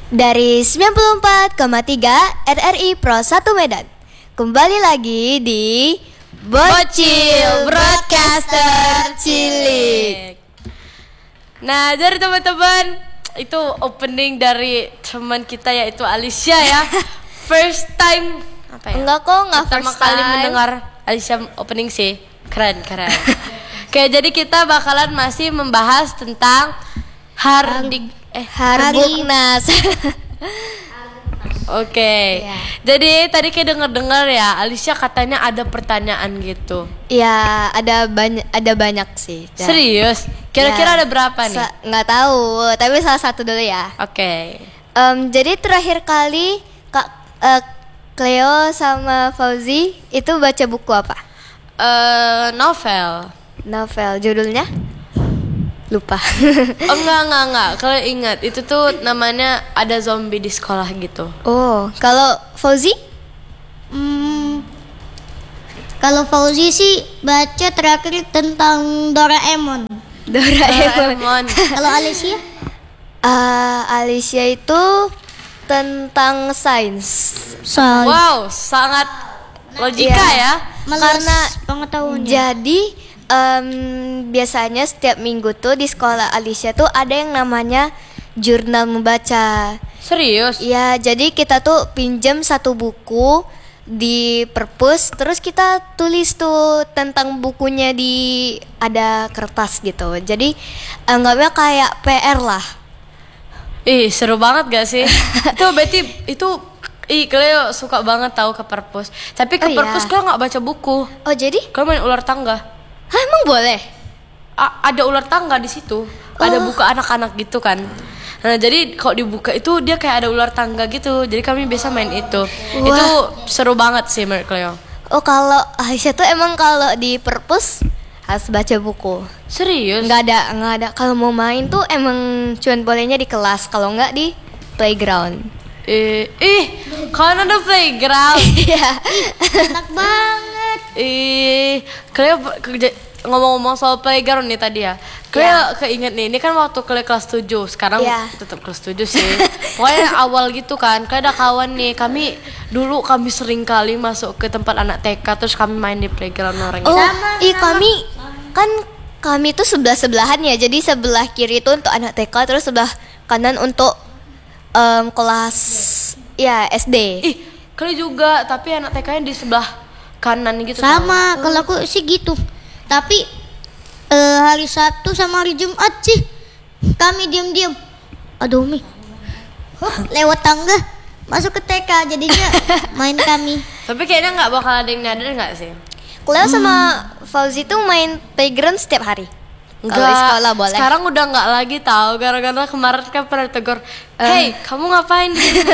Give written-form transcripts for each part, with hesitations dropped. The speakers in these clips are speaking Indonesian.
Dari 94,3 RRI Pro 1 Medan. Kembali lagi di Bocil Broadcaster Cilik. Nah, jadi teman-teman, itu opening dari teman kita yaitu Alicia ya. First time apa ya? Enggak kok, enggak pertama first kali time. mendengar Alicia opening sih. Keren. Oke, jadi kita bakalan masih membahas tentang Harbuknas. Oke. Iya. Jadi tadi kayak dengar ya, Alicia katanya ada pertanyaan gitu. Ya, ada banyak sih. Ya. Serius? Kira-kira Ya, ada berapa nih? Nggak tahu, tapi salah satu dulu ya. Oke. Jadi terakhir kali Kak Cleo sama Fauzi itu baca buku apa? Novel. Novel, judulnya? Lupa. Oh enggak. Kalau ingat itu tuh namanya ada zombie di sekolah gitu. Oh, kalau Fauzi? Kalau Fauzi sih baca terakhir tentang Doraemon. Doraemon. Kalau Alicia? Alicia itu tentang sains. Wow, sangat logika Iya. ya. Karena pengetahuannya. Jadi biasanya setiap minggu tuh di sekolah Alicia tuh ada yang namanya jurnal membaca. Serius? Ya, jadi kita tuh pinjam satu buku di perpus, terus kita tulis tuh tentang bukunya di ada kertas gitu. Jadi anggapnya kayak PR lah. Ih, seru banget gak sih? Itu berarti Cleo suka banget tahu ke perpus. Tapi ke Oh, perpus iya. Cleo nggak baca buku. Oh, jadi? Cleo main ular tangga. Hah, emang boleh? Ada ular tangga di situ. Ada buku anak-anak gitu kan. Nah, jadi kalau dibuka itu dia kayak ada ular tangga gitu. Jadi kami biasa main itu. Wah. Itu seru banget sih menurut Cleo. Oh, kalau Aisyah tuh emang kalau di perpus harus baca buku. Serius? Nggak ada. Kalau mau main tuh emang cuman bolehnya di kelas, kalau nggak di playground. Kan ada playground. Iya. Enak banget. Cleo ngomong-ngomong soal playground nih tadi ya. Cleo keinget nih, ini kan waktu Cleo kelas 7. Sekarang Iya. tetap kelas 7 sih. Pokoknya awal gitu kan. Cleo ada kawan nih. Kami sering kali masuk ke tempat anak TK, terus kami main di playground orang Oh, itu. kami tuh sebelah-sebelahan ya. Jadi sebelah kiri itu untuk anak TK, terus sebelah kanan untuk kelas ya SD. Cleo juga, tapi anak TK-nya di sebelah kanan gitu. Sama, kalau aku sih gitu. Tapi hari Sabtu sama hari Jumat sih kami diam-diam. Aduh Mi, lewat tangga masuk ke TK, jadinya main kami. Tapi kayaknya nggak bakal ada yang nyadar nggak sih? Cleo sama Fauzi tuh main playground setiap hari. Kalau di sekolah boleh. Sekarang udah nggak lagi tahu, gara-gara kemarin kan pernah tegur, hey kamu ngapain di sini?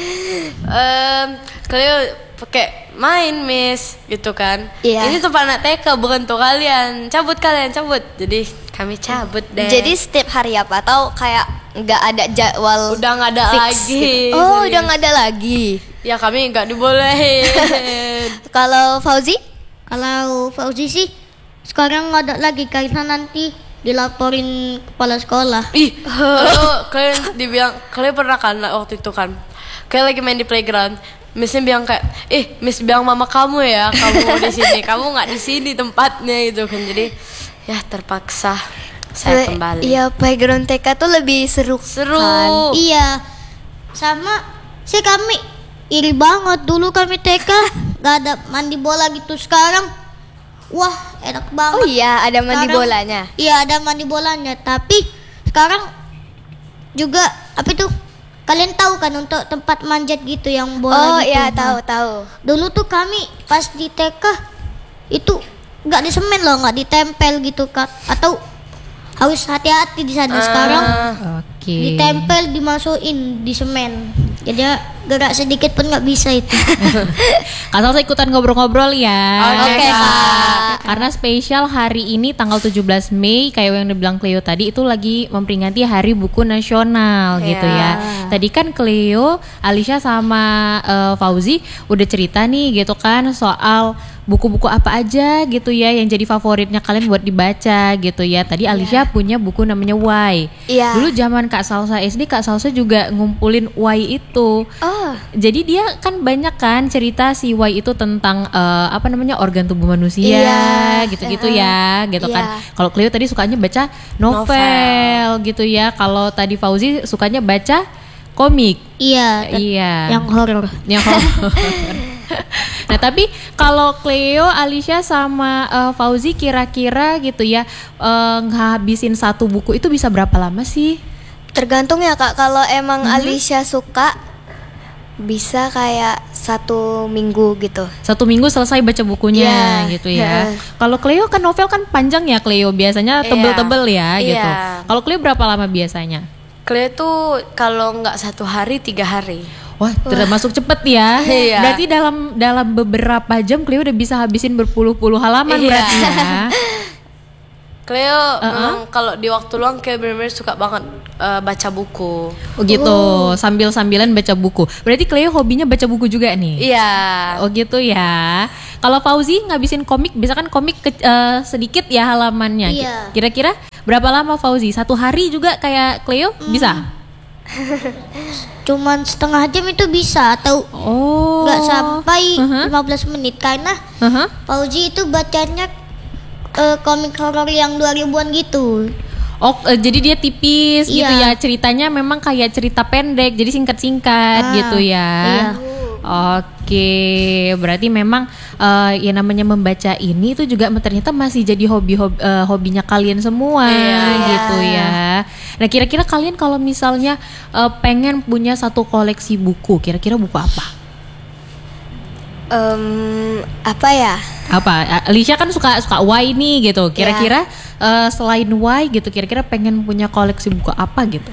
Cleo pakai main miss gitu kan. Iya. Ini tempat anak TK, bukan tuh kalian cabut. Jadi kami cabut deh. Jadi setiap hari apa? Atau kayak nggak ada jadwal? udah nggak ada fix lagi. gitu? Oh, serius. udah nggak ada lagi. Ya kami nggak dibolehin. Kalau Fauzi? Kalau Fauzi sih sekarang nggak ada lagi karena nanti dilaporin kepala sekolah. Kalian dibilang, kalian pernah kan waktu itu kan kalian lagi main di playground, Missnya bilang kayak, Miss bilang mama kamu ya, kamu di sini, kamu nggak di sini tempatnya gitu kan. Jadi ya terpaksa saya kembali. Iya, playground TK tuh lebih seru. Kan? Iya, sama sih kami iri banget dulu kami TK nggak ada mandi bola gitu. Sekarang wah enak banget. Oh iya, ada mandi Sekarang- bolanya. Iya ada mandi bolanya. Tapi sekarang juga apa itu? Kalian tahu kan untuk tempat manjat gitu yang Oh bola gitu. iya, Nah, tahu. dulu tuh kami pas di TK itu nggak disemen loh, nggak ditempel gitu Kak. Atau harus hati-hati di sana. Sekarang Oke. ditempel, dimasukin di semen. Jadi gerak sedikit pun nggak bisa itu. Kak Salsa ikutan ngobrol-ngobrol ya. Oke, Kak. Karena spesial hari ini tanggal 17 Mei kayak yang dibilang Cleo tadi itu lagi memperingati Hari Buku Nasional gitu ya. Tadi kan Cleo, Alicia sama Fauzi udah cerita nih gitu kan soal buku-buku apa aja gitu ya yang jadi favoritnya kalian buat dibaca gitu ya. Tadi Alicia punya buku namanya Why. Iya. Dulu zaman Kak Salsa SD, Kak Salsa juga ngumpulin Why itu. Oh. Jadi dia kan banyak kan cerita si Why itu tentang organ tubuh manusia Iya. gitu-gitu ya, gitu kan. Iya. Kalau Cleo tadi sukanya baca novel gitu ya. Kalau tadi Fauzi sukanya baca komik. Iya. Iya. Yang horor. Yang horor. Nah tapi kalau Cleo, Alicia sama Fauzi kira-kira gitu ya ngabisin satu buku itu bisa berapa lama sih? Tergantung ya Kak, kalau emang Alicia suka bisa kayak 1 minggu gitu. 1 minggu selesai baca bukunya Iya. gitu ya. Kalau Cleo kan novel kan panjang ya Cleo, biasanya tebel-tebel ya gitu. Iya. Kalau Cleo berapa lama biasanya? Cleo tuh kalau nggak 1 hari 3 hari. Wah, termasuk cepet ya. Iya. Berarti dalam beberapa jam Cleo udah bisa habisin berpuluh-puluh halaman Iya. berarti ya. Cleo memang kalau di waktu luang Cleo benar-benar suka banget baca buku. Oh gitu, sambil-sambilan baca buku. Berarti Cleo hobinya baca buku juga nih? Iya. Oh gitu ya. Kalau Fauzi ngabisin komik, biasa kan komik sedikit ya halamannya. Iya. Kira-kira berapa lama Fauzi? 1 hari juga kayak Cleo bisa? Cuman setengah jam itu bisa atau Oh. nggak sampai Uh-huh. 15 menit karena Uh-huh. Fauzi itu bacanya komik horor yang 2000-an gitu. Oh, jadi dia tipis gitu ya. Iya. Ceritanya memang kayak cerita pendek, jadi singkat-singkat gitu ya. Iya. Oke, berarti memang ya namanya membaca ini itu juga ternyata masih jadi hobinya kalian semua gitu ya. Nah, kira-kira kalian kalau misalnya pengen punya satu koleksi buku, kira-kira buku apa? Apa ya? Apa? Alicia kan suka Y nih gitu. Kira-kira selain Y gitu, kira-kira pengen punya koleksi buku apa gitu?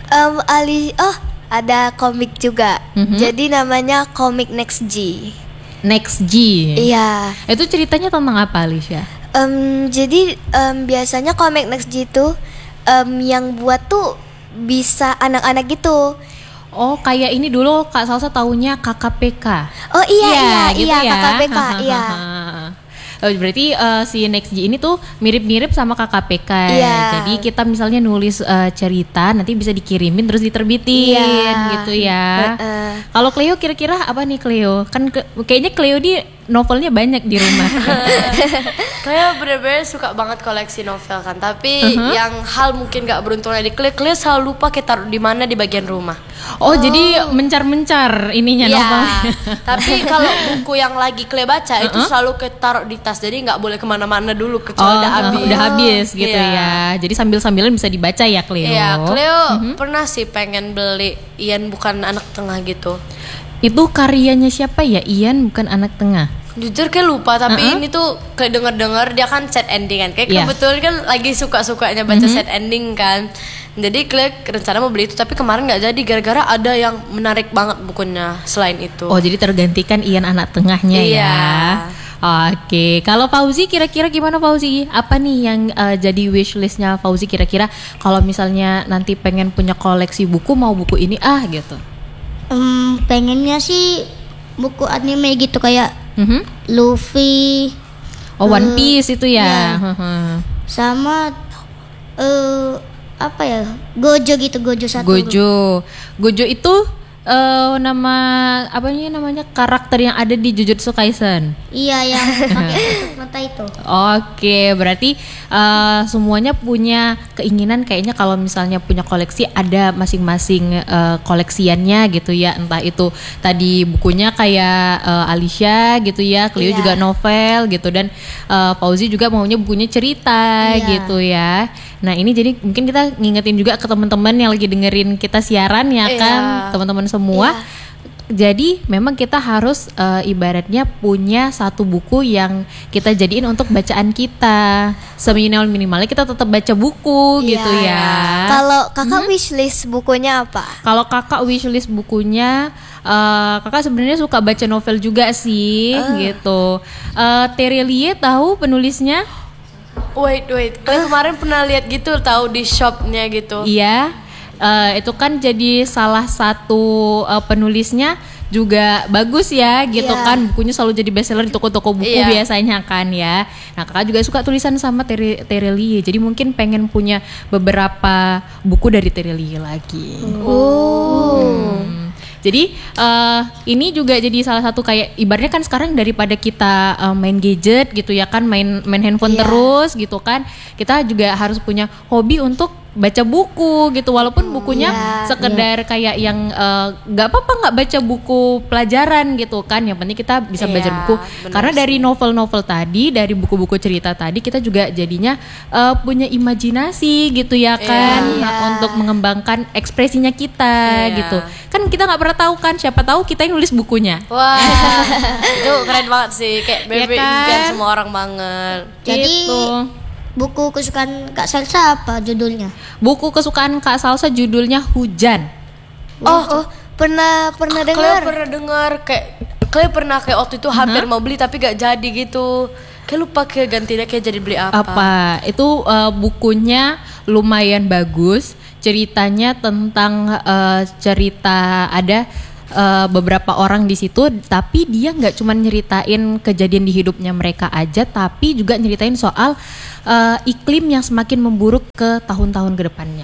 Ada komik juga. Mhm. Jadi namanya Komik Next G. Next G. Iya. Itu ceritanya tentang apa, Alicia? Jadi biasanya Komik Next G itu yang buat tuh bisa anak-anak gitu. Oh, kayak ini dulu Kak Salsa taunya KKPK. Oh iya gitu ya. KKPK iya. Oh, berarti si Next G ini tuh mirip-mirip sama KKPK. Iya. Jadi kita misalnya nulis cerita nanti bisa dikirimin terus diterbitin Iya. gitu ya. Kalau Cleo kira-kira apa nih Cleo? Kan kayaknya Cleo di novelnya banyak di rumah. Cleo bener-bener suka banget koleksi novel kan. Tapi yang hal mungkin gak beruntungnya di Cleo selalu lupa kita taruh di mana di bagian rumah. Oh, jadi mencar-mencar ininya Iya. novelnya. Tapi kalau buku yang lagi Cleo baca itu selalu taruh di tas. Jadi nggak boleh kemana-mana dulu kecuali udah habis gitu Iya. ya. Jadi sambil-sambilan bisa dibaca ya Cleo. Iya, Cleo pernah sih pengen beli Ian bukan anak tengah gitu. Itu karyanya siapa ya? Ian bukan anak tengah. Jujur kayak lupa, tapi ini tuh kayak denger-denger dia kan set ending kan. Kayak Iya. kebetulan kan lagi suka-sukanya baca set ending kan. Jadi Cleo rencana mau beli itu, tapi kemarin nggak jadi gara-gara ada yang menarik banget bukunya selain itu. Oh, jadi tergantikan Ian anak tengahnya Iya. ya. Oke, kalau Fauzi kira-kira gimana Fauzi? Apa nih yang jadi wishlistnya Fauzi kira-kira kalau misalnya nanti pengen punya koleksi buku, mau buku ini gitu? Pengennya sih buku anime gitu kayak Mhm. Luffy Oh, One Piece itu ya. Iya. Heeh. sama apa ya, Gojo gitu, Gojo satu. Gojo itu nama namanya karakter yang ada di Jujutsu Kaisen. Iya, yang pakai tutup mata itu. Oke, berarti semuanya punya keinginan kayaknya kalau misalnya punya koleksi ada masing-masing koleksiannya gitu ya. Entah itu tadi bukunya kayak Alicia gitu ya, Cleo Iya. juga novel gitu, dan Fauzi juga maunya bukunya cerita Iya. gitu ya. Nah ini jadi mungkin kita ngingetin juga ke teman-teman yang lagi dengerin kita siaran ya Iya. kan, teman-teman semua. Jadi memang kita harus ibaratnya punya satu buku yang kita jadiin untuk bacaan kita. Seminimal-minimalnya kita tetap baca buku gitu Iya. ya. Kalau kakak wishlist bukunya apa? Kalau kakak wishlist bukunya, kakak sebenarnya suka baca novel juga sih gitu. Terelie tahu penulisnya? Wait, Cleo kemarin pernah lihat gitu tahu di shopnya gitu. Iya. Itu kan jadi salah satu penulisnya juga bagus ya gitu Iya. kan, bukunya selalu jadi bestseller di toko-toko buku Iya. biasanya kan ya. Nah kakak juga suka tulisan sama Terelie, jadi mungkin pengen punya beberapa buku dari Terelie lagi. Jadi ini juga jadi salah satu kayak ibaratnya kan sekarang daripada kita main gadget gitu ya kan, main handphone Iya. terus gitu kan, kita juga harus punya hobi untuk baca buku gitu, walaupun bukunya Iya. sekedar kayak yang nggak apa-apa nggak baca buku pelajaran gitu kan, yang penting kita bisa Iya, belajar buku. benar Karena sih. dari novel-novel tadi, dari buku-buku cerita tadi, kita juga jadinya punya imajinasi gitu ya kan, Iya. nah, untuk mengembangkan ekspresinya kita Iya. gitu. Kan kita nggak pernah tahu kan, siapa tahu kita yang nulis bukunya. Wah, itu keren banget sih, kayak Iya baby kan? impian semua orang banget. Jadi Gitu. buku kesukaan Kak Salsa apa judulnya? Buku kesukaan Kak Salsa judulnya Hujan. Oh, pernah Kalian dengar. pernah dengar kayak kalian pernah kayak waktu itu hampir mau beli tapi gak jadi gitu. Kayak lupa kayak gantinya kayak jadi beli apa. Itu bukunya lumayan bagus. Ceritanya tentang cerita ada beberapa orang di situ, tapi dia nggak cuma nyeritain kejadian di hidupnya mereka aja, tapi juga nyeritain soal iklim yang semakin memburuk ke tahun-tahun ke depannya.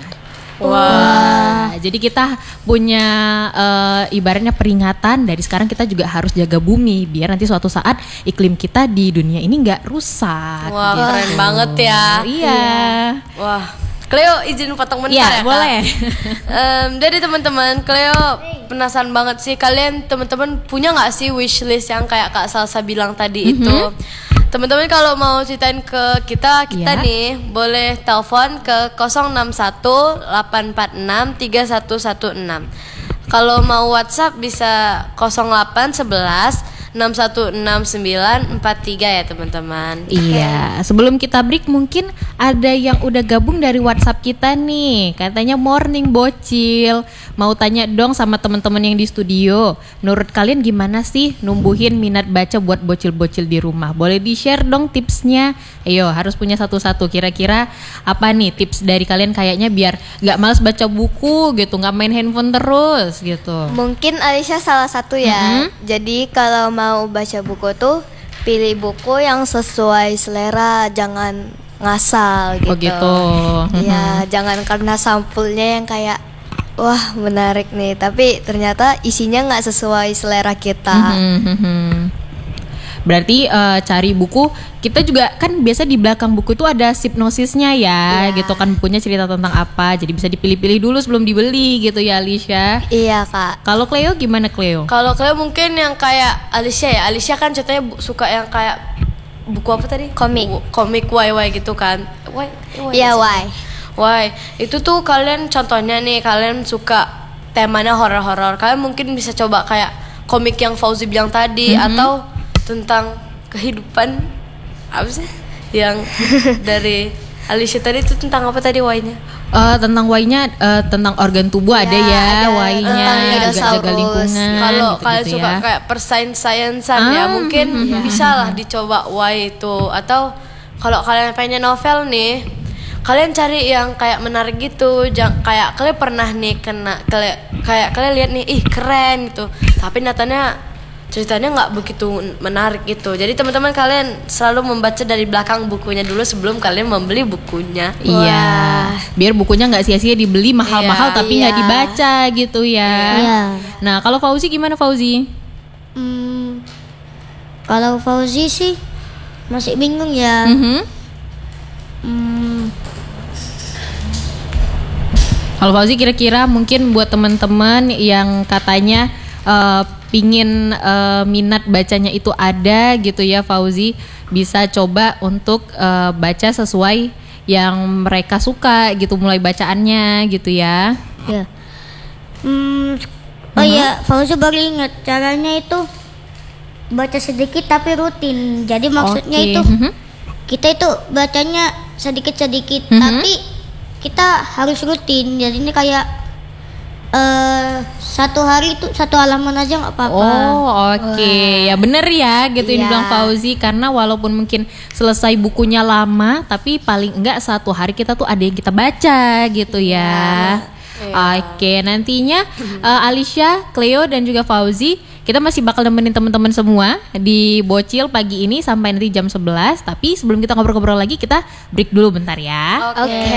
Wah, jadi kita punya ibaratnya peringatan dari sekarang, kita juga harus jaga bumi biar nanti suatu saat iklim kita di dunia ini nggak rusak. Wah, gitu. keren banget ya. Iya. Wah, Cleo izin potong bentar Iya, ya, Kak? boleh. Dari teman-teman, Cleo penasaran banget sih, kalian teman-teman punya nggak sih wishlist yang kayak Kak Salsa bilang tadi itu? Teman-teman kalau mau ceritain ke kita Iya. nih boleh telepon ke 061 846 3116. Kalau mau WhatsApp bisa 0811 616943 ya teman-teman. Iya, sebelum kita break mungkin ada yang udah gabung dari WhatsApp kita nih. Katanya morning bocil. Mau tanya dong sama teman-teman yang di studio. Menurut kalian gimana sih numbuhin minat baca buat bocil-bocil di rumah? Boleh di-share dong tipsnya. Ayo, harus punya satu-satu. Kira-kira apa nih tips dari kalian kayaknya biar gak males baca buku gitu, gak main handphone terus gitu. Mungkin Alicia salah satu ya. Jadi kalau mau baca buku tuh pilih buku yang sesuai selera, jangan ngasal gitu. Oh gitu. Iya, jangan karena sampulnya yang kayak wah menarik nih, tapi ternyata isinya nggak sesuai selera kita. Berarti cari buku, kita juga kan biasa di belakang buku itu ada sinopsisnya ya, gitu kan, bukunya cerita tentang apa, jadi bisa dipilih-pilih dulu sebelum dibeli gitu ya Alicia. Iya kak. Kalau Cleo gimana Cleo? Kalau Cleo mungkin yang kayak Alicia ya. Alicia kan ceritanya suka yang kayak buku apa tadi? Komik. Komik YY gitu kan. Iya why? Why? Itu tuh kalian contohnya nih, kalian suka temanya horor-horor. Kalian mungkin bisa coba kayak komik yang Fauzi bilang tadi, atau tentang kehidupan apa sih? Yang dari Alicia tadi itu tentang apa tadi Y-nya? Tentang Y-nya tentang organ tubuh ada ya, ada Y-nya tentang juga jaga dinosaurus. lingkungan. Kalau gitu-gitu kalian ya. suka kayak persains-sainsan ya, mungkin bisa lah dicoba Y itu. Atau kalau kalian pengen novel nih, kalian cari yang kayak menarik gitu. Kayak kalian pernah nih kayak kalian lihat nih, ih keren gitu, tapi nyatanya ceritanya nggak begitu menarik gitu. Jadi teman-teman kalian selalu membaca dari belakang bukunya dulu sebelum kalian membeli bukunya. Iya, biar bukunya nggak sia-sia dibeli mahal-mahal Iya, tapi nggak dibaca gitu ya. Iya. Nah kalau Fauzi gimana Fauzi? Kalau Fauzi sih masih bingung ya. Kalau Fauzi kira-kira mungkin buat teman-teman yang katanya pingin minat bacanya itu ada gitu ya Fauzi, bisa coba untuk baca sesuai yang mereka suka gitu, mulai bacaannya gitu ya. Ya. Oh iya, Fauzi baru ingat caranya itu baca sedikit tapi rutin. Jadi maksudnya Oke. itu kita itu bacanya sedikit-sedikit tapi kita harus rutin. Jadi ini kayak satu hari itu satu halaman aja nggak apa-apa. Oh oke, ya bener ya gitu ini Iya. bilang Fauzi, karena walaupun mungkin selesai bukunya lama, tapi paling enggak satu hari kita tuh ada yang kita baca gitu ya. Oke, nantinya Alicia, Cleo dan juga Fauzi, kita masih bakal nemenin teman-teman semua di Bocil pagi ini sampai nanti jam 11. Tapi sebelum kita ngobrol-ngobrol lagi, kita break dulu bentar ya. Oke.